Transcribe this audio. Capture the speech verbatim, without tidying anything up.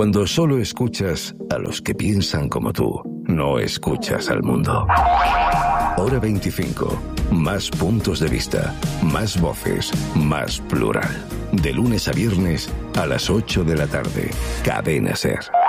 Cuando solo escuchas a los que piensan como tú, no escuchas al mundo. Hora veinticinco. Más puntos de vista, más voces, más plural. De lunes a viernes a las ocho de la tarde. Cadena SER.